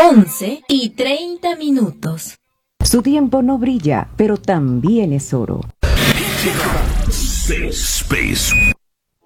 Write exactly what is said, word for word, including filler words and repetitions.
once y treinta minutos. Su tiempo no brilla, pero también es oro. Safe Space